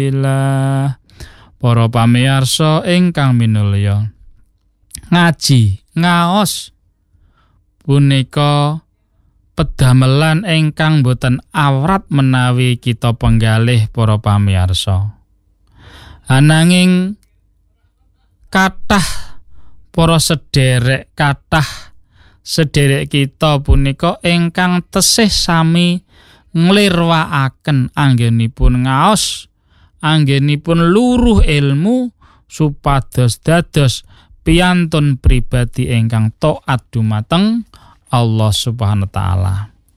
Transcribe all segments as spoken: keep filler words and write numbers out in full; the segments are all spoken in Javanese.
Alhamdulillah. Para pamirsa ingkang minulya, ngaji ngaos punika pedamelan ingkang boten awrat menawi kita penggalih para pamirsa. Ananging kathah para sederek kathah sederek kita punika ingkang tesih sami nglirwakaken anggenipun ngaos, anggenipun luruh ilmu supados dados piyantun pribadi ingkang taat dumateng Allah Subhanahu wa taala.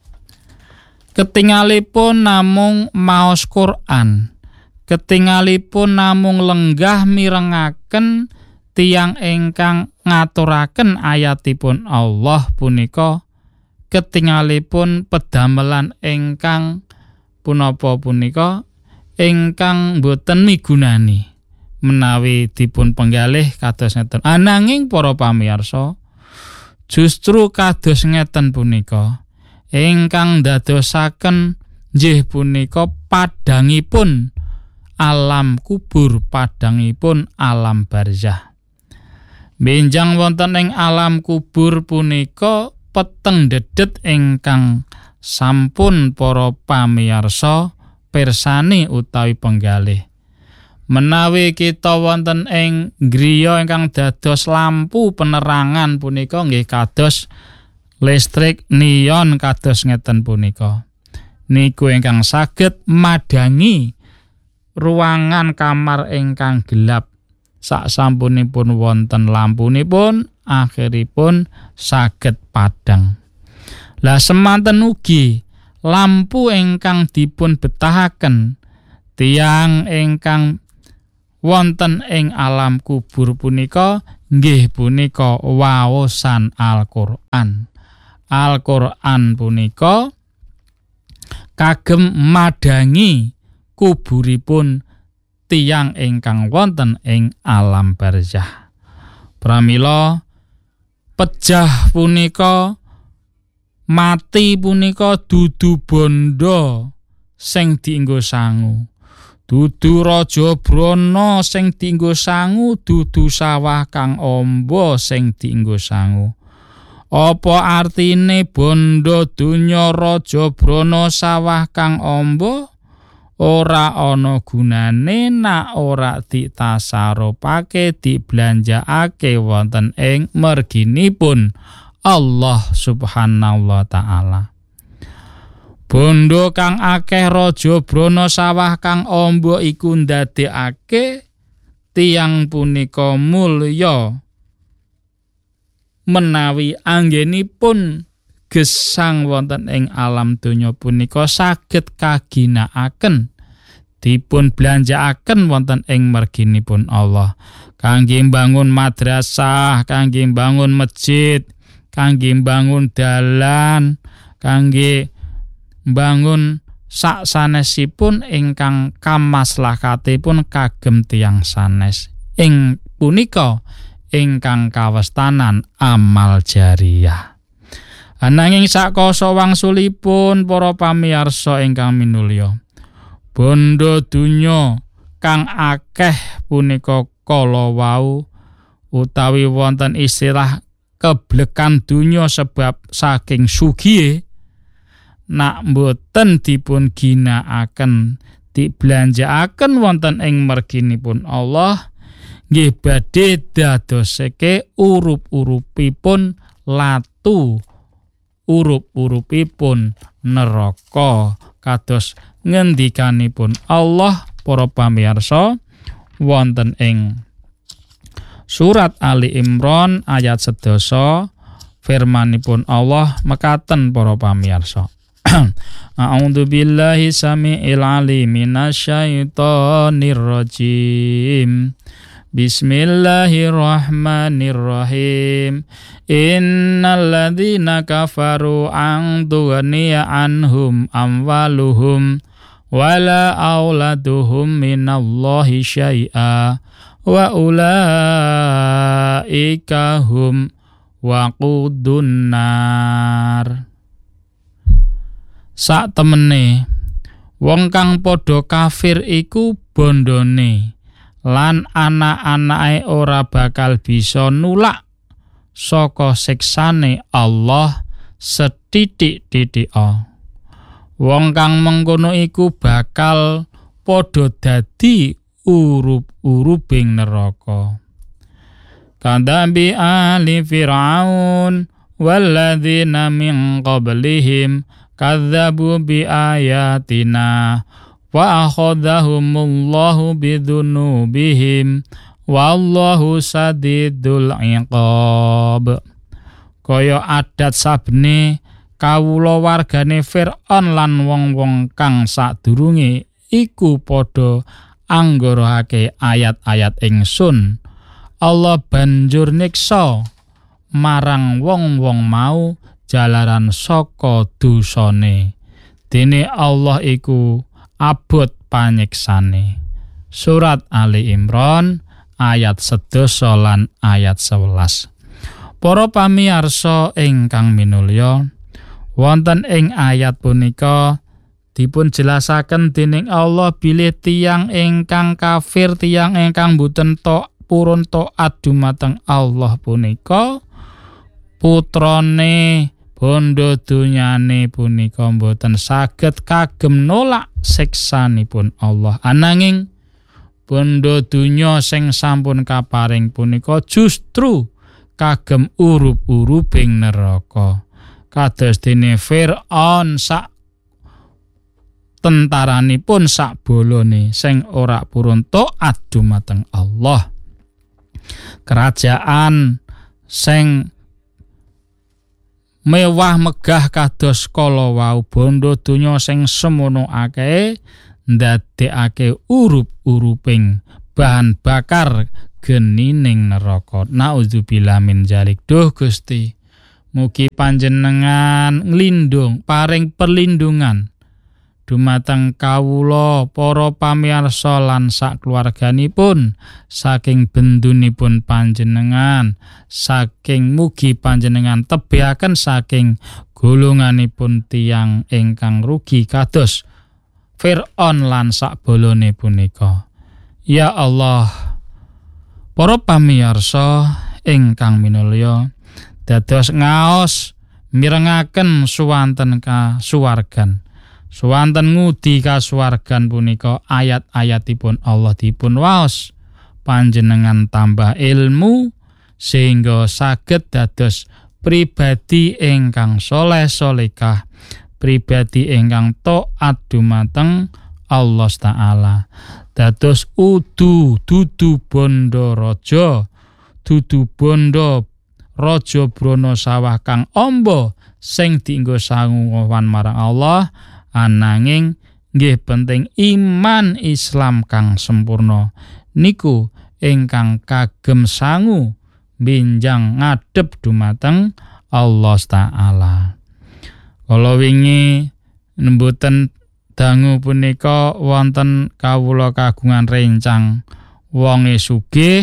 Ketingalipun namung maos Quran, ketingalipun namung lenggah mirengaken tiyang ingkang ngaturaken ayatipun Allah punika, ketingalipun pedamelan ingkang punapa punika ingkang boten migunani menawi dipun penggalih kados ngeten. Ananging para pamirsa, justru kados ngeten punika ingkang dadosaken nggih punika padhangipun alam kubur, padhangipun alam barzah. Benjang wonten ing alam kubur punika peteng dedet ingkang sampun para pamirsa pirsani utawi penggalih. Menawi kita wonten ing griya ingkang dados lampu penerangan punika nggih kados listrik neon kados ngeten punika. Niku ingkang saged madangi ruangan kamar ingkang gelap. Sak sampunipun wonten lampunipun akhiripun saged padhang. Lah semanten ugi lampu ingkang dipun betahaken tiyang ingkang wonten ing alam kubur punika nggih punika waosan Al-Qur'an. Al-Qur'an punika kagem madangi kuburipun tiyang ingkang wonten ing alam barzah. Pramila pejah punika, mati punika dudu bondo sing dienggo sangu, dudu raja brana sing dienggo sangu, dudu sawah kang amba sing dienggo sangu. Apa artine bondo donya raja brana sawah kang amba? Ora ana gunane nek ora ditasarupake, diblanjakake wonten ing merginipun Allah Subhanahu wa taala. Bondo kang akeh raja brana sawah kang amba iku ndadekake tiyang punika mulya menawi anggenipun gesang wonten ing alam donya punika saged kaginakaken dipun blanjakaken wonten ing merginipun Allah kangge mbangun madrasah, kangge mbangun masjid, kangge mbangun dalan, kangge mbangun sak sanesipun ingkang kamaslahakipun kagem tiyang sanes. Ing punika ingkang kawestanan amal jariyah. Ananging sakasa wangsulipun para pamirsa ingkang minulya, bondo donya kang akeh punika kala wau utawi wonten istilah keblekan donya sebab saking sugihe nak mboten dipun ginakaken diblanjakaken wonten ing merginipun Allah nggih badhe dadosake urup-urupipun latu, urup-urupipun neraka kados ngendikanipun Allah para pamirsa wonten ing surat Ali Imran ayat sedasa firmanipun Allah mekaten para pamirsa. A'udzu billahi samiil alim minasyaitonir rajim. Bismillahirrahmanirrahim. Innal ladzina kafaru an tughniya anhum amwaluhum wala auladuhum minallahi syai'a wa ulaika hum waqudun nar. Sak temene wong kang padha kafir iku bondone lan anak-anake ora bakal bisa nulak saka siksane Allah setitik-titik. Wong kang mengkono iku bakal padha dadi urup-uruping neraka. Kadzabi ali fir'aun walladzina min qablihim kadzabu bi ayatina wa akhadhahumullahu bidzunubihim wallahu sadidul iqab. Kaya adat sabne kawula wargane Fir'aun lan wong-wong kang sadurunge iku padha anggoroake ayat-ayat ingsun, Allah banjur nyiksa marang wong-wong mau jalaran saka dosane. Dene Allah iku abot panyiksane. Surat Ali Imran ayat sedasa lan ayat sewelas. Para pamirsa ingkang minulya, wonten ing ayat punika dipun jelasaken dening Allah bilih tiyang ingkang kafir, tiyang ingkang boten tok purun taat dumateng Allah punika putrane bondo dunyane punika boten saged kagem nolak siksanipun Allah. Ananging bondo dunya sing sampun kaparing punika justru kagem urup-uruping neraka. Kados dene Fir'aun sak tentaranipun sak bolone sing ora purun taat dumateng Allah. Kerajaan sing mewah megah kados kala wau bondo donya sing semono akeh ndadekake urup-uruping bahan bakar genining neraka. Nauzubillah min dzalik. Duh Gusti, mugi panjenengan nglindung paring perlindungan dumateng kawula para pamirsa lan sakluwarganipun saking bendunipun panjenengan, saking mugi panjenengan tebihaken saking golonganipun tiyang ingkang rugi kados Fir'aun lan sakbolone punika. Ya Allah, para pamirsa ingkang minulya, dados ngaos mirengaken suwanten kasuwargan. Suwanten ngudi kasuwargan punika ayat-ayatipun Allah dipun waos panjenengan tambah ilmu sehingga saged dados pribadi ingkang saleh salehah, pribadi ingkang taat dumateng Allah Ta'ala. Dados udu dudu bondo raja, dudu bondo raja brana sawah kang amba sing dienggo sanguwan marang Allah. Ananging nggih penting iman Islam kang sempurna niku ingkang kagem sangu benjang ngadhep dumateng Allah Ta'ala. Kala wingi nemboten dangu punika wonten kawula kagungan rencang wonge sugih,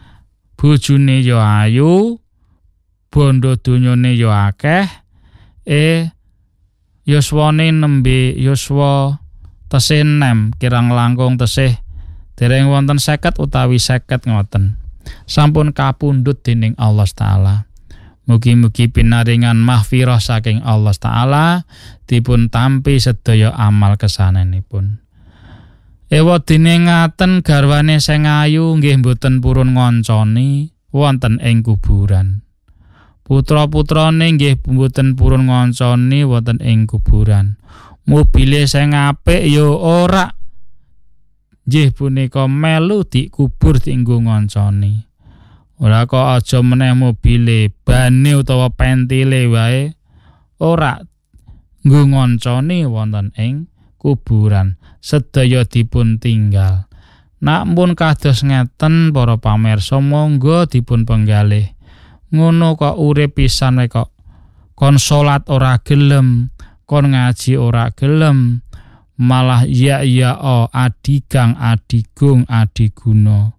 bojone ya ayu, bondo donyane ya akeh, eh yuswane nembe yuswa tesih enem kirang langkung tesih dereng wonten seket utawi seket ngoten. Sampun kapundhut dening Allah Ta'ala. Mugi-mugi pinaringan mahfirah saking Allah Ta'ala dipun tampi sedaya amal kesanenipun. Ewa dene ngaten garwane sing ayu nggih mboten purun ngonconi wonten ing kuburan. Putra-putrane nggih mboten purun ngonconi wonten ing kuburan. Mobile sing apik ya ora nggih punika melu dikubur dienggo ngonconi. Ora kok aja meneh mobile bane utawa pentile wae ora nggo ngonconi wonten ing kuburan. Sedaya dipun tinggal. Namun kados ngeten para pamirsa monggo dipun penggalih. Ngono kok urip pisan wae kok kon salat ora gelem, kon ngaji ora gelem, malah ya ya o adigang adigung adiguna.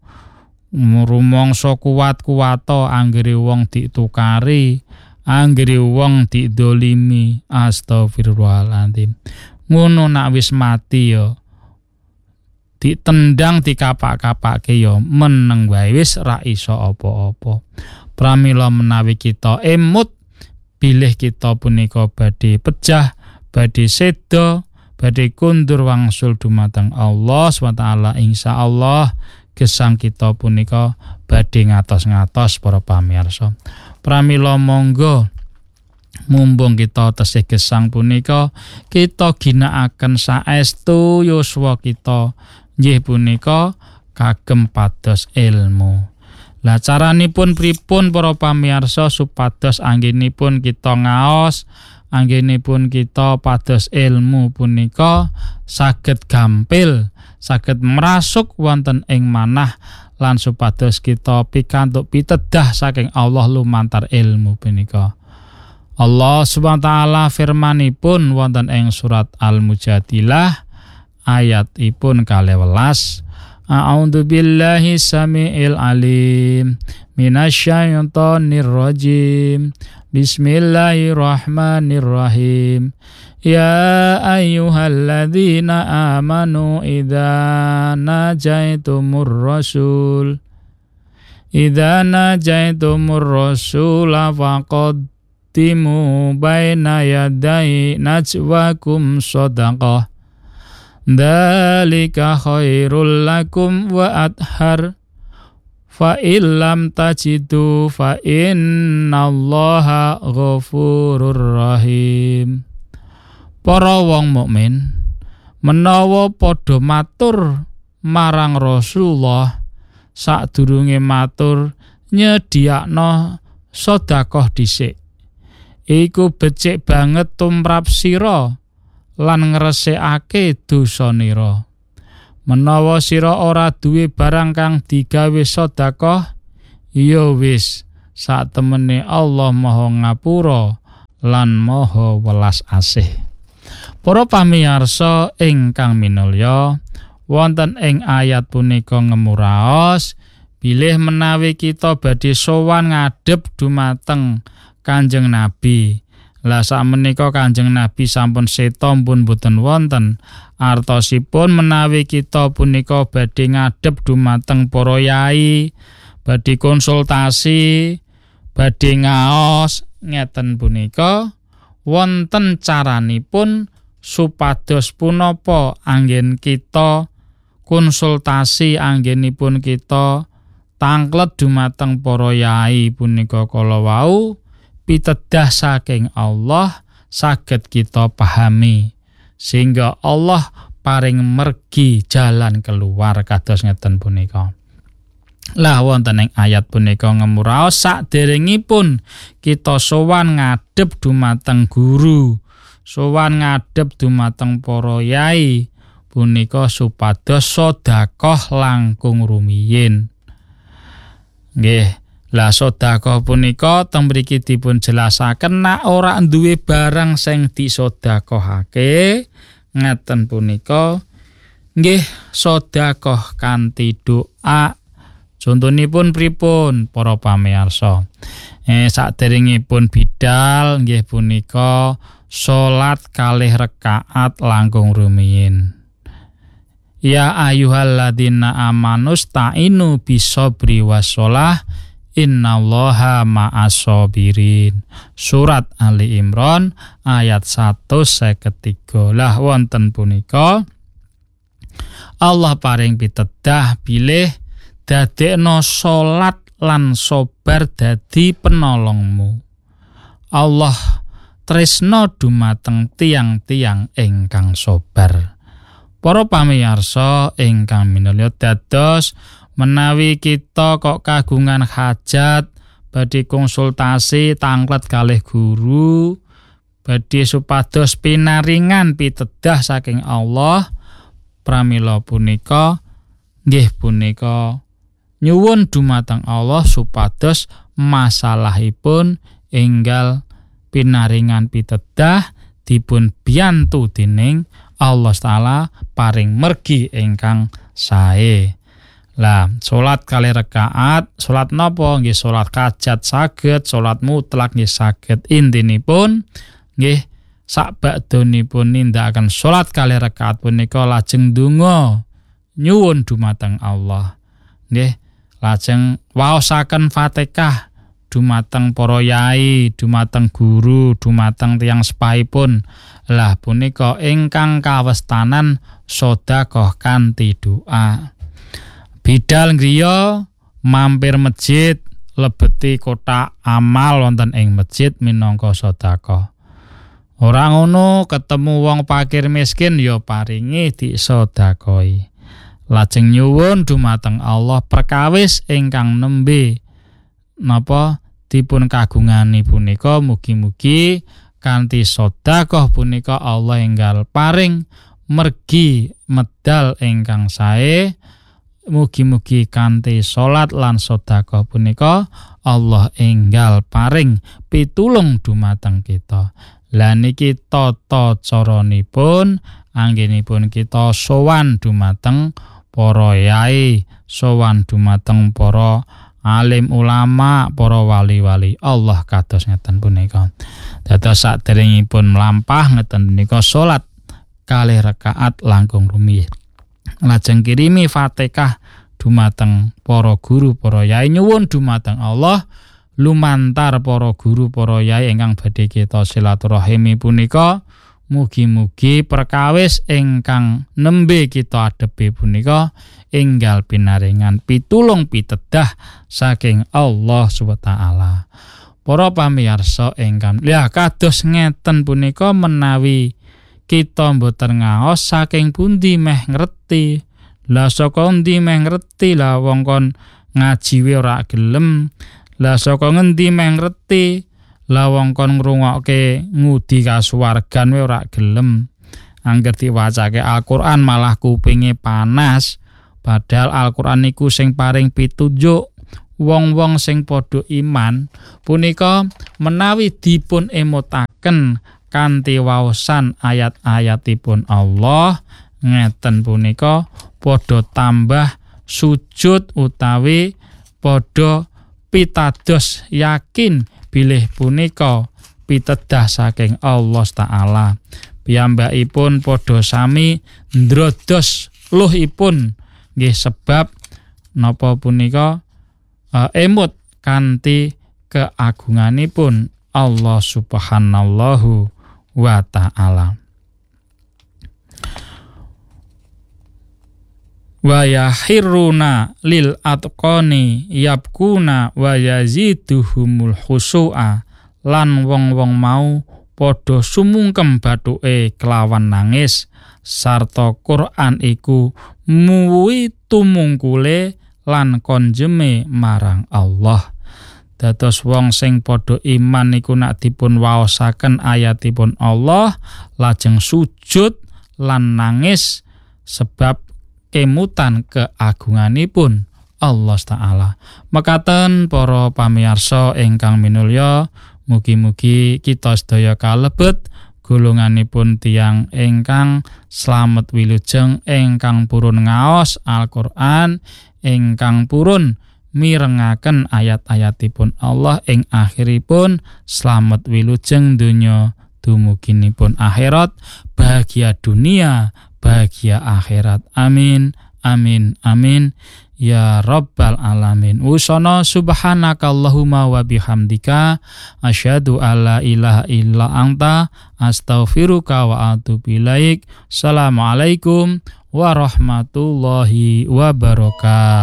Rumangsa kuat-kuwato anggere wong ditukari, anggere wong didolimi. Astagfirullahaladzim. Ngono nak wis mati ya ditendang dikapak-kapake ya meneng wae wis ra iso apa-apa. Pramila menawi kita emut bilih kita punika badhe pejah, badhe seda, badhe kundur wangsul dumateng Allah subhanahu wa taala, insyaallah gesang kita punika badhe ngatos-ngatos para pamirsa. Pramila monggo mumpung kita tesih gesang punika kita ginakaken saestu yuswa kita nggih punika kagem pados ilmu. Lah caranipun pripun para pamirsa supados anggenipun kita ngaos, anggenipun kita pados ilmu punika saged gampil, saged merasuk wonten ing manah lan supados kita pikantuk pitedah saking Allah lumantar ilmu punika. Allah Subhanahu wa taala firmanipun wonten ing surat Al-Mujadilah ayatipun kalih welas. A'udzu billahi samiil alim minasyaitonir rajim. Bismillahirrahmanirrahim. Ya ayyuhalladzina amanu idza najaitumur rasul idza najaitumur rasula faqaddimu baina yaday najwakum shadaqah. Dzalika khairul lakum wa athhar fa illam tajidu fa innallaha ghafurur rahim. Para wong mukmin menawa padha matur marang Rasulullah sadurunge matur nyediakno sedekah dhisik, iku becik banget tumrap sira lan ngresikake dosanira. Menawa sira ora duwe barang kang digawe sedekah, ya wis satemene Allah Maha Ngapura lan Maha Welas Asih. Para pamirsa ingkang minulya, wonten ing ayat punika ngemuraos bilih menawi kita badhe sowan ngadhep dumateng Kanjeng Nabi. Lah sakmenika Kanjeng Nabi sampun seta pun boten wonten. Artosipun menawi kita punika badhe ngadhep dumateng para yai, badhe konsultasi, badhe ngaos ngeten punika wonten caranipun supados punapa anggen kita konsultasi, anggenipun kita tanglet dumateng para yai punika kala wau pitedah saking Allah saged kita pahami sehingga Allah paring mergi jalan keluar kados ngeten punika. Lah wonten ing ayat punika ngemuraos saderengipun kita sowan ngadhep dumateng guru, sowan ngadhep dumateng para yai punika supados sedekah langkung rumiyin. Nggih. Lah sedekah punika teng mriki dipun jelasaken nek ora duwe barang sing disedekahake ngeten punika nggih sedekah kanthi doa. Contonipun pripun para pamirsa? Eh saderengipun bidal nggih punika salat kalih rakaat langkung rumiyin. Ya ayyuhalladzina amanu sta'inu bisabri wassalah innallaha ma'as-sabirin. Surat Ali Imran ayat seratus lima puluh tiga. Lah wonten punika Allah paring pitedah bilih dadekno salat lan sabar dadi penolongmu. Allah tresna dumateng tiang-tiang ingkang sabar. Para pamirsa ingkang minulya dados menawi kita kok kagungan hajat badhe konsultasi tanglet kalih guru badhe supados pinaringan pitedah saking Allah, pramila punika nggih punika nyuwun dumateng Allah supados masalahipun enggal pinaringan pitedah dipun biyantu dening Allah Ta'ala paring mergi ingkang sae. Lah, salat kalih rakaat, salat napa? Nggih salat hajat saged, salat mutlak nggih saged. Intinipun nggih sakbadonipun nindakaken salat kalih rakaat punika lajeng ndonga nyuwun dumateng Allah. Nggih, lajeng waosaken Fatihah dumateng para yai, dumateng guru, dumateng tiyang sepahipun. Lah punika ingkang kawestanan sedekah kanthi doa. Bidal griya mampir masjid, lebeti kotak amal wonten ing masjid minangka sedekah. Ora ngono ketemu wong fakir miskin ya paringi disedekahi. Lajeng nyuwun dumateng Allah perkawis ingkang nembe napa dipun kagungani punika mugi-mugi kanthi sedekah punika Allah enggal paring mergi medal ingkang sae. Mugi-mugi kanthi salat lan sedekah punika Allah enggal paring pitulung dumateng kita. Lah niki tata caranipun anggenipun kita sowan dumateng para yai, sowan dumateng para alim ulama, para wali-wali Allah kados ngeten punika. Dados saderengipun mlampah ngeten punika salat kalih rakaat langkung rumiyin. Lajeng kirimi Fatihah dumateng para guru, para yai, nyuwun dumateng Allah lumantar para guru, para yai ingkang badhe kita silaturahimi punika. Mugi-mugi perkawis ingkang nembe kita adepi punika enggal pinaringan pitulung pitedah saking Allah subhanahu wa taala. Para pamirsa ingkang ya kados ngeten punika menawi kita mboten ngaos saking pundi meh ngerti. Lah saka endi meh ngerti, lah wong kon ngaji wae ora gelem. Lah saka ngendi meh ngerti, lah wong kon ngrungokke ngudi kasuwargan wae ora gelem. Angger diwacake Al-Qur'an malah kupinge panas. Padahal Al-Qur'an niku sing paring pitunjuk wong-wong sing padha iman punika menawi dipun emutaken kanthi waosan ayat-ayatipun Allah ngeten punika padha tambah sujud utawi padha pitados yakin bilih punika pitedah saking Allah Ta'ala. Piyambakipun padha sami ndrodos luhipun nggih sebab napa punika uh, emut kanthi keagunganipun Allah Subhanallahu wa ta'ala. Wa yahiruna lil atqani yabkuna wa yaziduhumul khusu'a, lan wong-wong mau padha sumungkem bathuke kelawan nangis sarta Quran iku muwi tumungkule lan konjeme marang Allah. Dados wong sing padha iman niku nak dipun waosaken ayatipun Allah lajeng sujud lan nangis sebab kemutan keagunganipun Allah Ta'ala. Mekaten para pamirsa ingkang minulya, mugi-mugi kita sedaya kalebet golonganipun tiyang ingkang slamet wilujeng, ingkang purun ngaos Al-Qur'an, ingkang purun mirengaken ayat-ayatipun Allah ing akhiripun slamet wilujeng donya dumuginipun akhirat, bahagia dunia, bahagia akhirat. Amin, amin, amin ya rabbal alamin. Usana subhanakallahumma wa bihamdika asyhadu alla ilaha illa anta astaghfiruka wa atubu ilaik. Assalamualaikum warahmatullahi wabarakatuh.